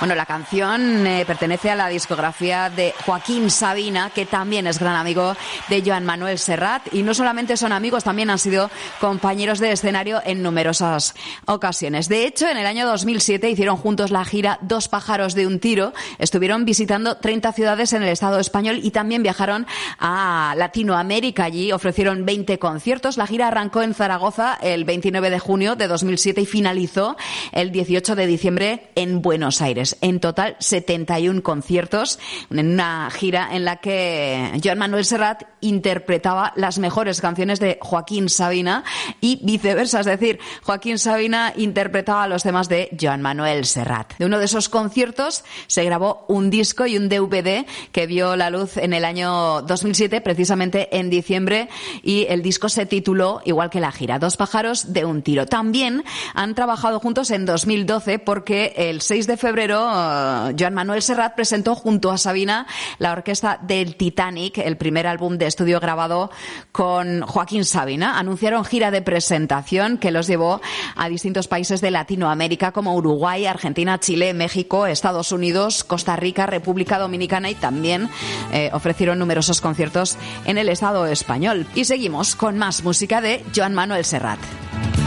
Bueno, la canción pertenece a la discografía de Joaquín Sabina, que también es gran amigo de Joan Manuel Serrat, y no solamente son amigos, también han sido compañeros de escenario en numerosas ocasiones. De hecho, en el año 2007 hicieron juntos la gira Dos pájaros de un tiro, estuvieron visitando 30 ciudades en el Estado español y también viajaron a Latinoamérica. Allí ofrecieron 20 conciertos. La gira arrancó en Zaragoza el 29 de junio de 2007 y finalizó el 18 de diciembre en Buenos Aires. En total, 71 conciertos en una gira en la que Joan Manuel Serrat interpretaba las mejores canciones de Joaquín Sabina y viceversa, es decir, Joaquín Sabina interpretaba los temas de Joan Manuel Serrat. De uno de esos conciertos se grabó un disco y un DVD que vio la luz en el año 2007, precisamente en diciembre, y el disco se tituló igual que la gira, Dos pájaros de un tiro. También han trabajado juntos en 2012 porque el 6 de febrero Joan Manuel Serrat presentó junto a Sabina la orquesta del Titanic, el primer álbum de estudio grabado con Joaquín Sabina. Anunciaron gira de presentación que los llevó a distintos países de Latinoamérica como Uruguay, Argentina, Chile, México, Estados Unidos, Costa Rica, República Dominicana, y también ofrecieron numerosos conciertos en el Estado español. Y seguimos con más música de Joan Manuel Serrat.